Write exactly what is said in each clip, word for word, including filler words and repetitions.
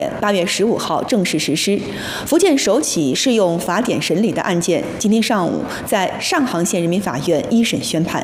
八月十五号正式实施。福建首起适用法典审理的案件，今天上午在上杭县人民法院一审宣判。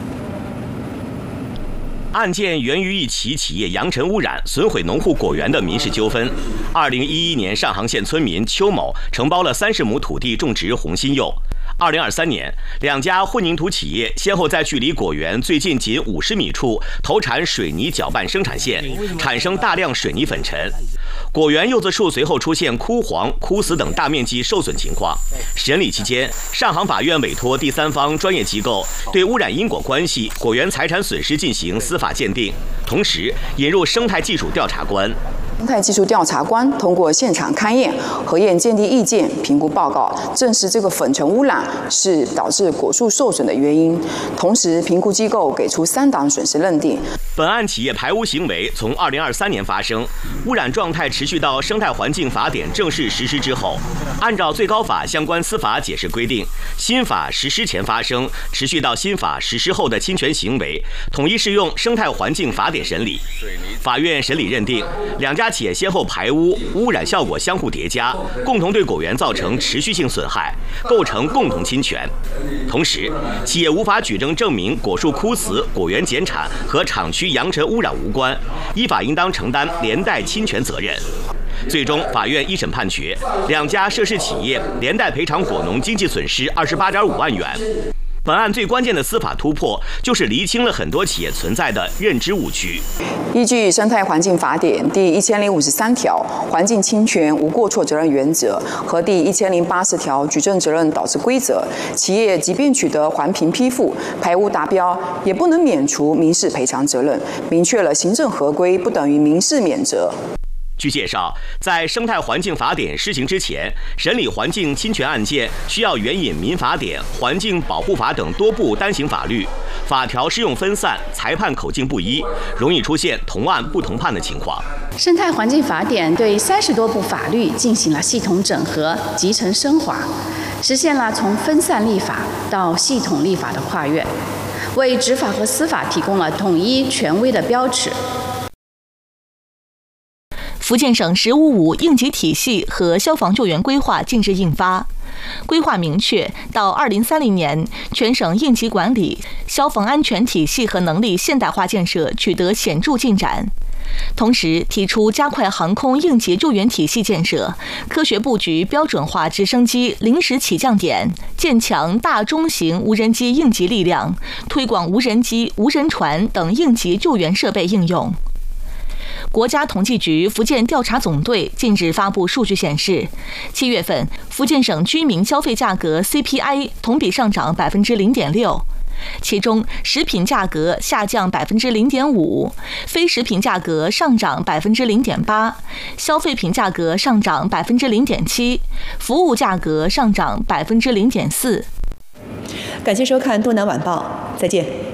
案件源于一起企业扬尘污染、损毁农户果园的民事纠纷。二零一一年，上杭县村民邱某承包了三十亩土地种植红心柚。二零二三年，两家混凝土企业先后在距离果园最近仅五十米处投产水泥搅拌生产线，产生大量水泥粉尘。果园柚子树随后出现枯黄、枯死等大面积受损情况。审理期间，上杭法院委托第三方专业机构对污染因果关系、果园财产损失进行司法鉴定，同时引入生态技术调查官。 生态技术调查官通过现场勘验、核验鉴定意见、评估报告，证实这个粉尘污染是导致果树受损的原因。同时，评估机构给出三档损失认定。 本案企业排污行为从二零二三年发生，污染状态持续到《生态环境法典》正式实施之后。按照最高法相关司法解释规定，新法实施前发生，持续到新法实施后的侵权行为，统一适用《生态环境法典》审理。法院审理认定，两家企业先后排污，污染效果相互叠加，共同对果园造成持续性损害，构成共同侵权。同时，企业无法举证证明果树枯死、果园减产和厂区扬尘污染无关，依法应当承担连带侵权责任。最终，法院一审判决，两家涉事企业连带赔偿果农经济损失二十八点五万元。本案最关键的司法突破，就是厘清了很多企业存在的认知误区。 依据《生态环境法典》第一千零五十三条环境侵权无过错责任原则和第一千零八十条举证责任导致规则，企业即便取得环评批复、排污达标，也不能免除民事赔偿责任，明确了行政合规不等于民事免责。 据介绍，在《生态环境法典》施行之前，审理环境侵权案件需要援引《民法典》《环境保护法》等多部单行法律，法条适用分散，裁判口径不一，容易出现同案不同判的情况。 生态环境法典对三十多部法律进行了系统整合、集成升华，实现了从分散立法到系统立法的跨越，为执法和司法提供了统一权威的标尺。 福建省“十五五”应急体系和消防救援规划近日印发，规划明确，到二零三零年，全省应急管理、消防安全体系和能力现代化建设取得显著进展。同时，提出加快航空应急救援体系建设，科学布局标准化直升机临时起降点，建强大中型无人机应急力量，推广无人机、无人船等应急救援设备应用。国家统计局福建调查总队近日发布数据显示，七月份福建省居民消费价格 C P I 同比上涨百分之零点六，其中食品价格下降百分之零点五，非食品价格上涨百分之零点八，消费品价格上涨百分之零点七，服务价格上涨百分之零点四。 感谢收看《东南晚报》，再见。